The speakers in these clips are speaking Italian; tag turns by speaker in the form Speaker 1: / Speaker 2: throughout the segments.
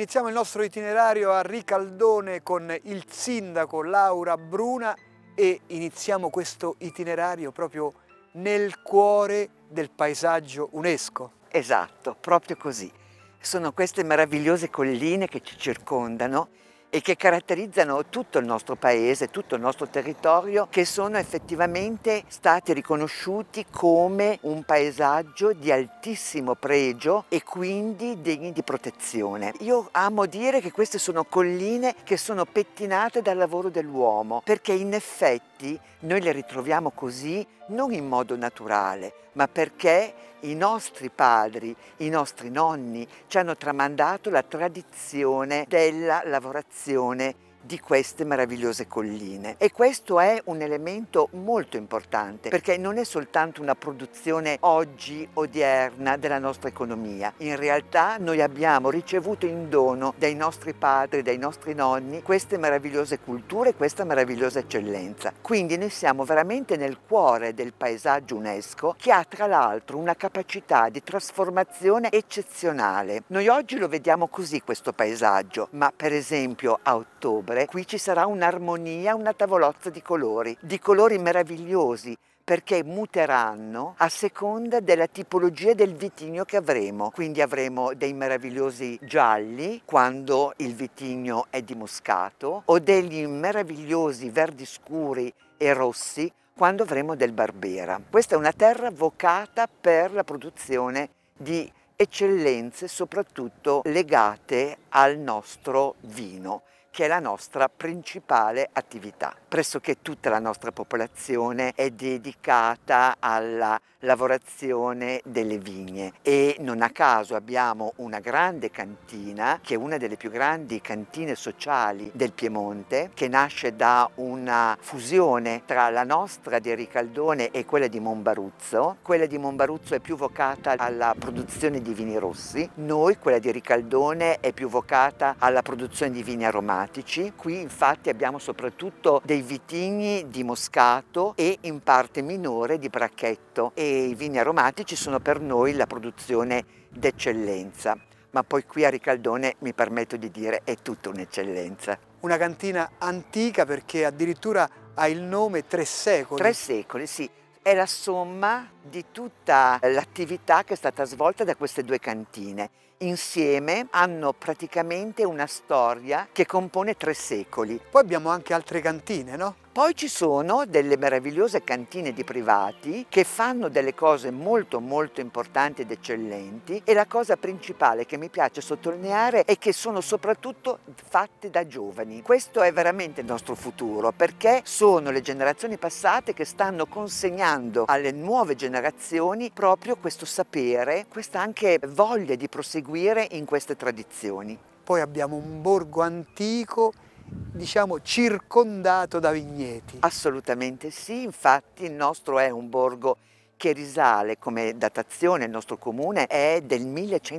Speaker 1: iniziamo il nostro itinerario a Ricaldone con il sindaco Laura Bruna e iniziamo questo itinerario proprio nel cuore del paesaggio UNESCO.
Speaker 2: Esatto, proprio così. Sono queste meravigliose colline che ci circondano e che caratterizzano tutto il nostro paese, tutto il nostro territorio, che sono effettivamente stati riconosciuti come un paesaggio di altissimo pregio e quindi degni di protezione. Io amo dire che queste sono colline che sono pettinate dal lavoro dell'uomo, perché in effetti noi le ritroviamo così non in modo naturale, ma perché i nostri padri, i nostri nonni ci hanno tramandato la tradizione della lavorazione di queste meravigliose colline. E questo è un elemento molto importante, perché non è soltanto una produzione oggi odierna della nostra economia. In realtà noi abbiamo ricevuto in dono dai nostri padri, dai nostri nonni, queste meravigliose culture, questa meravigliosa eccellenza. Quindi noi siamo veramente nel cuore del paesaggio UNESCO, che ha tra l'altro una capacità di trasformazione eccezionale. Noi oggi lo vediamo così questo paesaggio, ma per esempio a ottobre qui ci sarà un'armonia, una tavolozza di colori meravigliosi, perché muteranno a seconda della tipologia del vitigno che avremo. Quindi avremo dei meravigliosi gialli quando il vitigno è di Moscato, o degli meravigliosi verdi scuri e rossi quando avremo del Barbera. Questa è una terra vocata per la produzione di eccellenze, soprattutto legate al nostro vino, che è la nostra principale attività. Pressoché tutta la nostra popolazione è dedicata alla lavorazione delle vigne e non a caso abbiamo una grande cantina, che è una delle più grandi cantine sociali del Piemonte, che nasce da una fusione tra la nostra di Ricaldone e quella di Monbaruzzo. Quella di Monbaruzzo è più vocata alla produzione di vini rossi, noi, quella di Ricaldone, è più vocata alla produzione di vini aromatici. Qui infatti abbiamo soprattutto dei vitigni di Moscato e in parte minore di Bracchetto, e i vini aromatici sono per noi la produzione d'eccellenza. Ma poi qui a Ricaldone, mi permetto di dire, è tutta un'eccellenza.
Speaker 1: Una cantina antica perché addirittura ha il nome 3 secoli.
Speaker 2: 3 secoli, sì. È la somma di tutta l'attività che è stata svolta da queste due cantine. Insieme hanno praticamente una storia che compone 3 secoli.
Speaker 1: Poi abbiamo anche altre cantine, no?
Speaker 2: Poi ci sono delle meravigliose cantine di privati che fanno delle cose molto importanti ed eccellenti, e la cosa principale che mi piace sottolineare è che sono soprattutto fatte da giovani. Questo è veramente il nostro futuro, perché sono le generazioni passate che stanno consegnando alle nuove generazioni proprio questo sapere, questa anche voglia di proseguire in queste tradizioni.
Speaker 1: Poi abbiamo un borgo antico, diciamo circondato da vigneti.
Speaker 2: Assolutamente sì, infatti il nostro è un borgo che risale come datazione, il nostro comune è del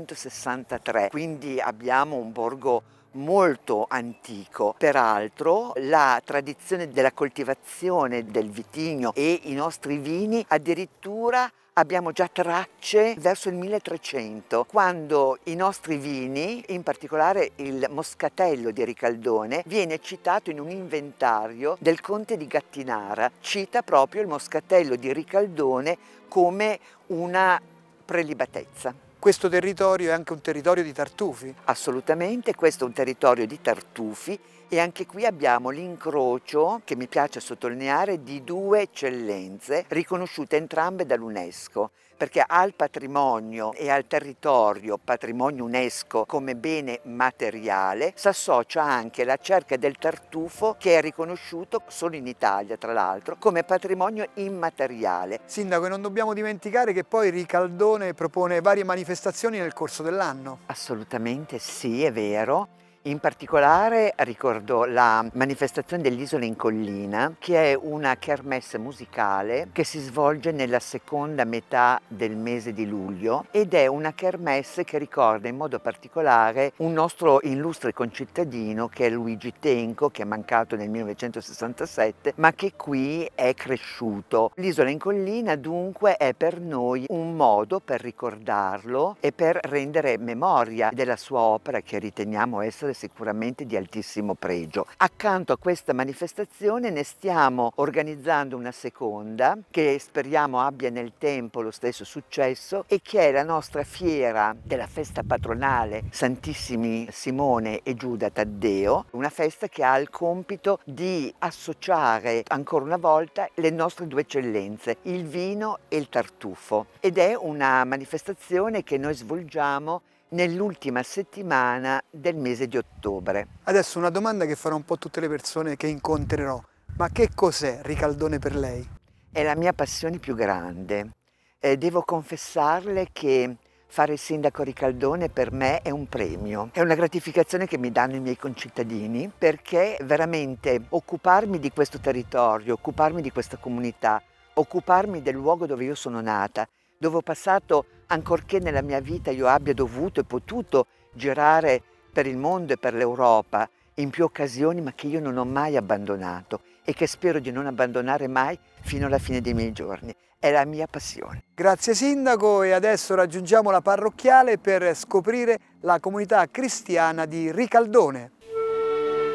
Speaker 2: 1163, quindi abbiamo un borgo molto antico. Peraltro la tradizione della coltivazione del vitigno e i nostri vini addirittura abbiamo già tracce verso il 1300, quando i nostri vini, in particolare il Moscatello di Ricaldone, viene citato in un inventario del conte di Gattinara. Cita proprio il Moscatello di Ricaldone come una prelibatezza.
Speaker 1: Questo territorio è anche un territorio di tartufi.
Speaker 2: Assolutamente, questo è un territorio di tartufi, e anche qui abbiamo l'incrocio, che mi piace sottolineare, di 2 eccellenze riconosciute entrambe dall'UNESCO, perché al patrimonio e al territorio patrimonio UNESCO come bene materiale si associa anche la cerca del tartufo, che è riconosciuto solo in Italia tra l'altro come patrimonio immateriale.
Speaker 1: Sindaco, e non dobbiamo dimenticare che poi Ricaldone propone varie manifestazioni nel corso dell'anno.
Speaker 2: Assolutamente sì, è vero. In particolare ricordo la manifestazione dell'Isola in Collina, che è una kermesse musicale che si svolge nella seconda metà del mese di luglio ed è una kermesse che ricorda in modo particolare un nostro illustre concittadino che è Luigi Tenco, che è mancato nel 1967, ma che qui è cresciuto. L'Isola in Collina dunque è per noi un modo per ricordarlo e per rendere memoria della sua opera, che riteniamo essere sicuramente di altissimo pregio. Accanto a questa manifestazione ne stiamo organizzando una seconda che speriamo abbia nel tempo lo stesso successo e che è la nostra fiera della festa patronale Santissimi Simone e Giuda Taddeo, una festa che ha il compito di associare ancora una volta le nostre due eccellenze, il vino e il tartufo, ed è una manifestazione che noi svolgiamo nell'ultima settimana del mese di ottobre.
Speaker 1: Adesso una domanda che farò un po' a tutte le persone che incontrerò. Ma che cos'è Ricaldone per lei?
Speaker 2: È la mia passione più grande. Devo confessarle che fare il sindaco a Ricaldone per me è un premio, è una gratificazione che mi danno i miei concittadini, perché veramente occuparmi di questo territorio, occuparmi di questa comunità, occuparmi del luogo dove io sono nata, dove ho passato, ancorché nella mia vita io abbia dovuto e potuto girare per il mondo e per l'Europa in più occasioni, ma che io non ho mai abbandonato e che spero di non abbandonare mai fino alla fine dei miei giorni. È la mia passione.
Speaker 1: Grazie Sindaco, e adesso raggiungiamo la parrocchiale per scoprire la comunità cristiana di Ricaldone.